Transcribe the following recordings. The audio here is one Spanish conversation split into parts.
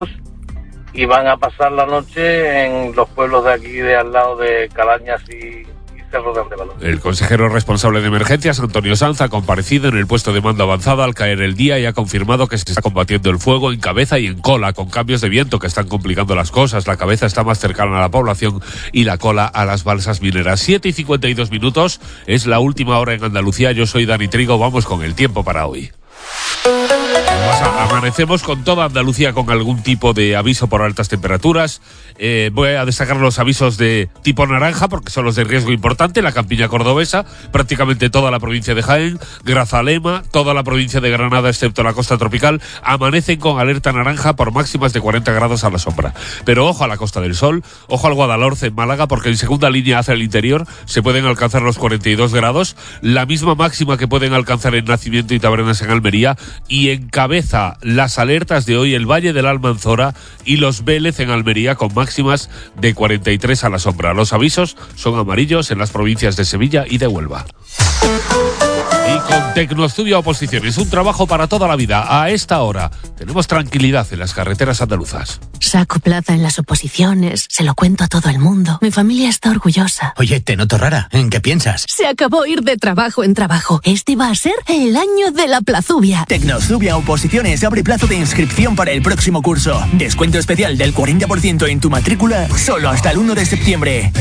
y van a pasar la noche en los pueblos de aquí, de al lado de Calañas y Cerro de Andévalo. El consejero responsable de emergencias, Antonio Sanz, ha comparecido en el puesto de mando avanzado al caer el día y ha confirmado que se está combatiendo el fuego en cabeza y en cola, con cambios de viento que están complicando las cosas. La cabeza está más cercana a la población y la cola a las balsas mineras. 7:52 es la última hora en Andalucía. Yo soy Dani Trigo, vamos con el tiempo para hoy. Amanecemos con toda Andalucía con algún tipo de aviso por altas temperaturas. Voy a destacar los avisos de tipo naranja porque son los de riesgo importante. La campiña cordobesa, prácticamente toda la provincia de Jaén, Grazalema, toda la provincia de Granada excepto la costa tropical, amanecen con alerta naranja por máximas de 40 grados a la sombra. Pero ojo a la Costa del Sol, ojo al Guadalhorce en Málaga, porque en segunda línea hacia el interior se pueden alcanzar los 42 grados, la misma máxima que pueden alcanzar en Nacimiento y Tabernas en Almería, y encabeza las alertas de hoy el Valle del Almanzora y los Vélez en Almería con máximas de 43 a la sombra. Los avisos son amarillos en las provincias de Sevilla y de Huelva. Y con Tecnostudio Oposiciones, un trabajo para toda la vida. A esta hora tenemos tranquilidad en las carreteras andaluzas. Saco plaza en las oposiciones, se lo cuento a todo el mundo. Mi familia está orgullosa. Oye, te noto rara. ¿En qué piensas? Se acabó ir de trabajo en trabajo. Este va a ser el año de la plazubia. Tecnostudio Oposiciones abre plazo de inscripción para el próximo curso. Descuento especial del 40% en tu matrícula solo hasta el 1 de septiembre.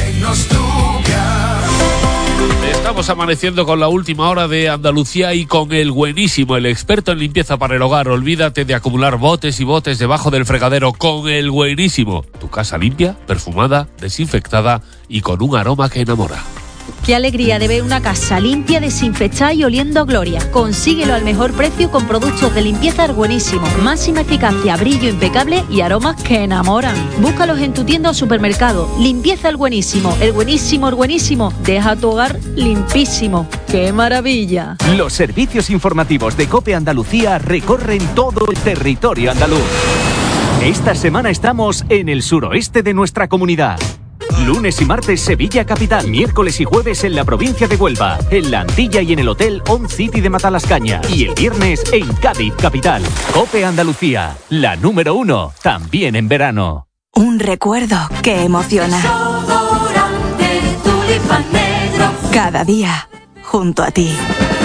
Estamos amaneciendo con la última hora de Andalucía y con el buenísimo, el experto en limpieza para el hogar. Olvídate de acumular botes y botes debajo del fregadero. Con el buenísimo, tu casa limpia, perfumada, desinfectada y con un aroma que enamora. Qué alegría de ver una casa limpia, desinfectada y oliendo a gloria. Consíguelo al mejor precio con productos de limpieza Buenísimo. Máxima eficacia, brillo impecable y aromas que enamoran. Búscalos en tu tienda o supermercado. Limpieza El Buenísimo. El Buenísimo, el Buenísimo. Deja tu hogar limpísimo. ¡Qué maravilla! Los servicios informativos de COPE Andalucía recorren todo el territorio andaluz. Esta semana estamos en el suroeste de nuestra comunidad. Lunes y martes Sevilla Capital, miércoles y jueves en la provincia de Huelva, en La Antilla y en el Hotel On City de Matalascaña, y el viernes en Cádiz Capital. COPE Andalucía, la número 1, también en verano. Un recuerdo que emociona. Cada día, junto a ti.